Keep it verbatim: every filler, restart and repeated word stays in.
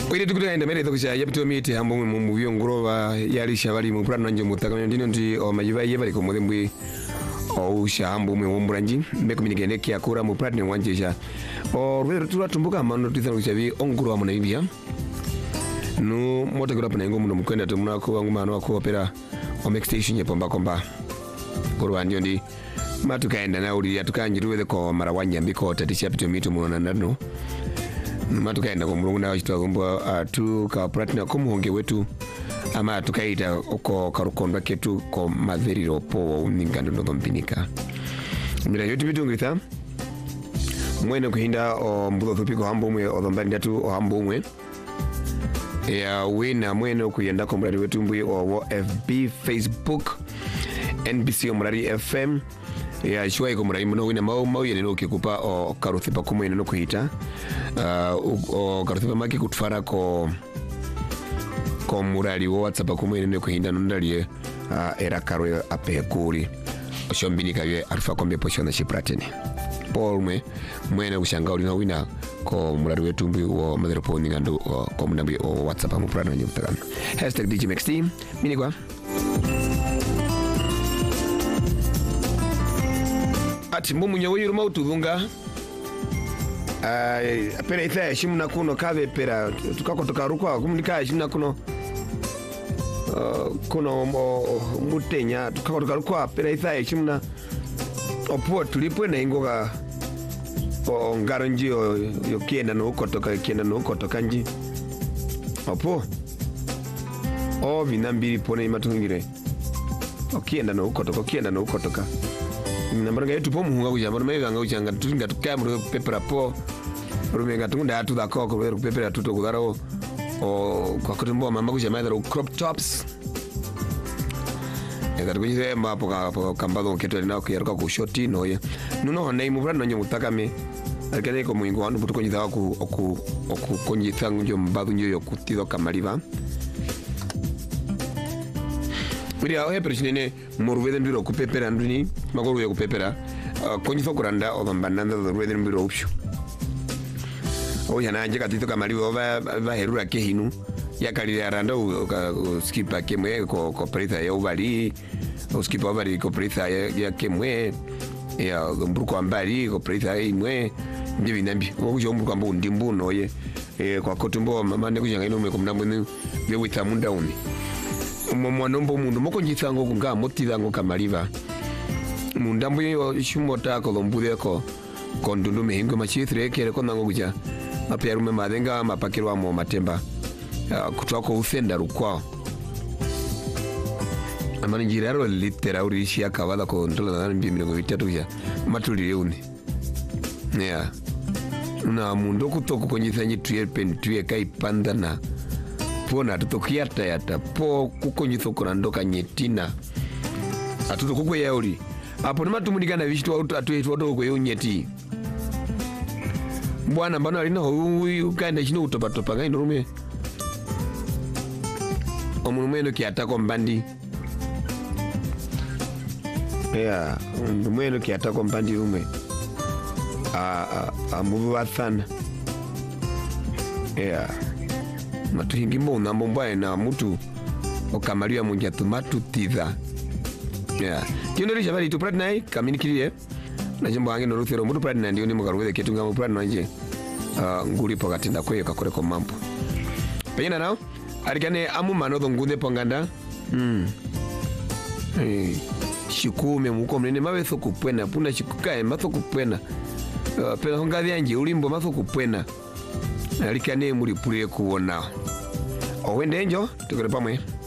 Wile tukutenda mere tokusha yapito miti hambo mu byongorova yalisha bali mu plan nanje mutaka ndino ndi o majiba yebali ko mudembwe o usha hambo mu omburanji mbe kuminigende kyakura mu plan wanjesha o rwero tulatumbuka mano tizana bi onguru amuna ibya no mota kula pana ngo muno mukenda tumuna ko wangu mano akopera o make station yapomba komba kurwa ndio ndi matukaenda na uli atukanjiruwe ko marawanya mbiko tatisha yapito miti mu nandano matukaenda ko mulungu nawo chitwa gombo atu ka platina ko muhonge wetu ama tukaita uko karukondwa ketu ko madheriro po ningando ndo mpinika mira yote bitungita mwene kuhinda o mbudo thupiko hambo mwe o dhombani datu o hambo mwe ya wina mwene kuyenda ko mradi wetu mbui o F B Facebook N B C o mradi F M ya shwai ko mradi mno wina mau mau yene no kikupa o karuthipa ko mwene no kuhita uh, o karuthipa maki kutfara ko ko murali wo WhatsApp ko mwene no kuhinda nondalie uh, era karo ape kuri oshombini kaye alfa kombe poshona shipratene Paul mwe mwene kushanga uli na wina ko murali wetu mbi wo madero ngando ko mnambi o WhatsApp mu prana nyumtakana hashtag D J Max Team mini kwa ati mbumu nyawiru mautudunga ai apera itha shimuna kuno kave pera tukako tukarukwa kumulika shimuna kuno uh, kuno mutenya tukako tukarukwa pera itha shimuna opo tulipo na ingoga o ngaro njio yo kienda no kotoka kienda no kotoka nji opo o vinambiri pone imatungire o kienda no kotoka kienda no kotoka nambaranga yetu po muhunga kujamba mega nga uchanga tutinga tukamro pepera po rumenga tunda atu da koko ro pepera tuto kudaro o kwa kutumbo mama kujamba da crop tops ega tukujize mapo ka kambado keto na ko yaruka ku shoti no ye nuno hone mu brano nyo mutakame akane ko muingo anu butuko nyiza ku oku oku konjitha njo mbadu nyo yokutido kamaliva Mira ohe persine morweden biro ku pepera nduni magoro yo ku pepera konjitho kuranda odambananda do rweden biro opshu oya nanje katito kamaliva ba ba herura kehinu yakalira aranda o skipa kemwe ko ko preta ya ubali o skipa ubali ko preta ya kemwe ya mbruko ambali ko preta imwe ndivi nambi o kujo mbruko ambu ndimbuno ye e kwa kotumbo mama ne kujanga ino me komnambo ne ye witha munda uni umomwa nombo mundu moko njithango kunga motidango kamaliva mundambo yo shumota ko lombude ko kondundu mehingo machithre kere konango kuja maperume madenga mapakirwa mo matemba Uh, kutwako ufenda rukwao amani njiraro litera urishi akabala ko ndola na mbi mirongo itatu ya matulire uni yeah na mundo kutoko konyithanyi tuye pen tuye kai pandana pona tutokiata yata po kukonyitho kurandoka nyetina atuto kukwe yauri apo nimatumulikana vishitwa atu atu atu kwe unyeti bwana mbana alina huyu kaenda chino utopatopa ngai norume omuntu mweno kiatako mbandi yeah omuntu mweno kiatako mbandi ume a a muvu wathana yeah matuhingi mbona mbomba na mutu okamalia munja tumatu tiza yeah kino risha bali tu pratnai kaminikiriye na jimbo ange no ruthero mutu pratnai ndio ni mugarwede ketunga mu pratnai nje uh, nguri pokatinda kwe kakore ko mambo pena nao Arigane amu manodo ngunde ponganda mm eh shikume muko mnene mabeso kupwena punda shikukae maso kupwena uh, pela honga byanje ulimbo maso kupwena arikane muri pure kuona owende njo tukore pamwe